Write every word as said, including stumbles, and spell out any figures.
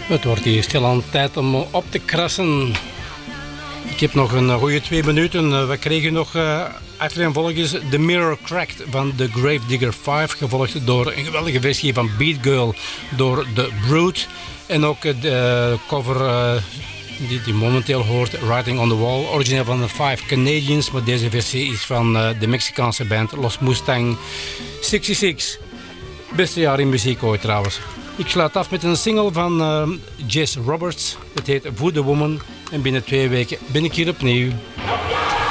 Het wordt hier stilaan tijd om op te krassen. Ik heb nog een goede twee minuten. We kregen nog uh, achtereenvolgens The Mirror Cracked van The Gravedigger vijf, gevolgd door een geweldige versie van Beat Girl door The Brute. En ook de cover uh, die je momenteel hoort, Writing on the Wall, origineel van de Five Canadians, maar deze versie is van uh, de Mexicaanse band Los Mustang zesenzestig. Beste jaar in muziek ooit trouwens. Ik sluit af met een single van uh, Jess Roberts. Het heet Voodoo Woman. En binnen twee weken ben ik hier opnieuw.